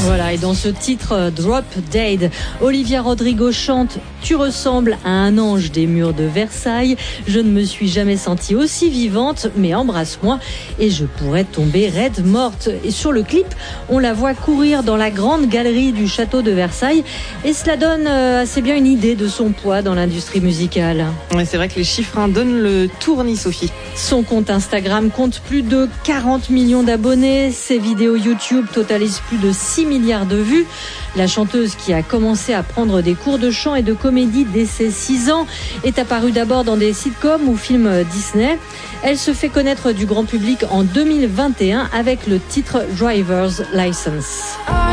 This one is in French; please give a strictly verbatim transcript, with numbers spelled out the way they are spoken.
Voilà, et dans ce titre Drop Dead, Olivia Rodrigo chante « Tu ressembles à un ange des murs de Versailles. Je ne me suis jamais sentie aussi vivante, mais embrasse-moi et je pourrais tomber raide morte ». Et sur le clip, on la voit courir dans la grande galerie du château de Versailles et cela donne assez bien une idée de son poids dans l'industrie musicale. Ouais, c'est vrai que les chiffres hein, donnent le tournis, Sophie. Son compte Instagram compte plus de quarante millions d'abonnés. Ses vidéos YouTube totalisent plus de six milliards de vues. La chanteuse, qui a commencé à prendre des cours de chant et de comédie dès ses six ans, est apparue d'abord dans des sitcoms ou films Disney. Elle se fait connaître du grand public en deux mille vingt et un avec le titre Driver's License.